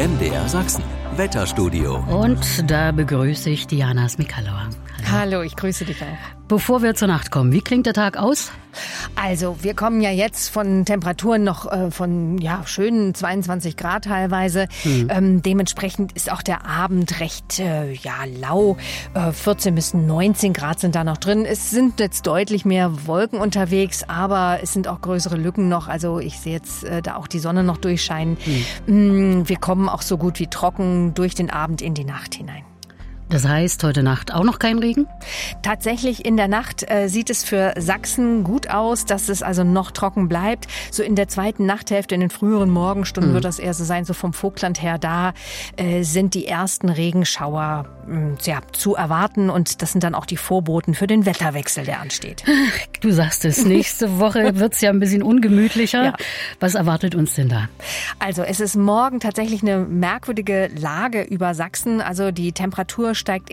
MDR Sachsen, Wetterstudio. Und da begrüße ich Diana Smichalauer. Hallo, ich grüße dich auch. Bevor wir zur Nacht kommen, wie klingt der Tag aus? Also, wir kommen ja jetzt von Temperaturen noch von schönen 22 Grad teilweise. Dementsprechend ist auch der Abend recht lau. 14 bis 19 Grad sind da noch drin. Es sind jetzt deutlich mehr Wolken unterwegs, aber es sind auch größere Lücken noch. Also ich sehe jetzt da auch die Sonne noch durchscheinen. Wir kommen auch so gut wie trocken durch den Abend in die Nacht hinein. Das heißt, heute Nacht auch noch kein Regen? Tatsächlich in der Nacht sieht es für Sachsen gut aus, dass es also noch trocken bleibt. So in der zweiten Nachthälfte, in den früheren Morgenstunden wird das eher so sein, so vom Vogtland her. Da sind die ersten Regenschauer zu erwarten und das sind dann auch die Vorboten für den Wetterwechsel, der ansteht. Du sagst es, nächste Woche wird's ja ein bisschen ungemütlicher. Ja. Was erwartet uns denn da? Also es ist morgen tatsächlich eine merkwürdige Lage über Sachsen. Also die Temperatur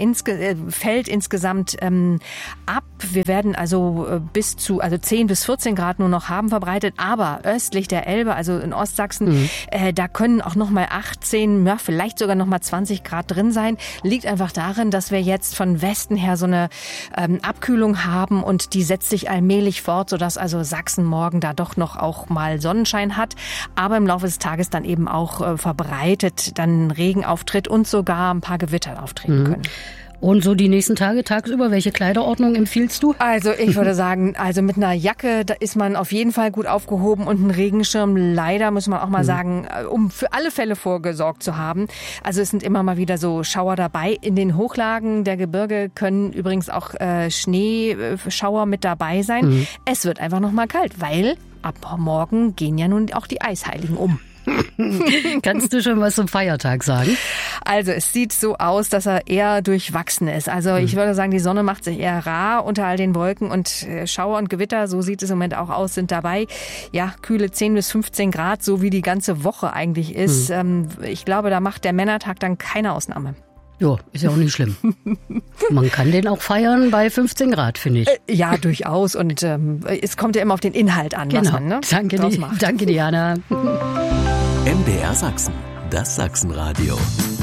fällt insgesamt ab. Wir werden also bis zu 10 bis 14 Grad nur noch haben verbreitet. Aber östlich der Elbe, also in Ostsachsen, da können auch noch mal 18, vielleicht sogar noch mal 20 Grad drin sein. Liegt einfach darin, dass wir jetzt von Westen her so eine Abkühlung haben und die setzt sich allmählich fort, sodass also Sachsen morgen da doch noch auch mal Sonnenschein hat. Aber im Laufe des Tages dann eben auch verbreitet dann Regen auftritt und sogar ein paar Gewitter auftreten können. Und so die nächsten Tage, tagsüber, welche Kleiderordnung empfiehlst du? Also ich würde sagen, mit einer Jacke, da ist man auf jeden Fall gut aufgehoben und ein Regenschirm, leider muss man auch mal sagen, um für alle Fälle vorgesorgt zu haben. Also es sind immer mal wieder so Schauer dabei. In den Hochlagen der Gebirge können übrigens auch Schneeschauer mit dabei sein. Es wird einfach noch mal kalt, weil ab morgen gehen ja nun auch die Eisheiligen um. Kannst du schon was zum Feiertag sagen? Also es sieht so aus, dass er eher durchwachsen ist. Also ich würde sagen, die Sonne macht sich eher rar unter all den Wolken und Schauer und Gewitter, so sieht es im Moment auch aus, sind dabei. Ja, kühle 10 bis 15 Grad, so wie die ganze Woche eigentlich ist. Ich glaube, da macht der Männertag dann keine Ausnahme. Ja, ist ja auch nicht schlimm. Man kann den auch feiern bei 15 Grad, finde ich. Ja, durchaus. Und es kommt ja immer auf den Inhalt an, was man Danke, Diana. MDR Sachsen, das Sachsenradio.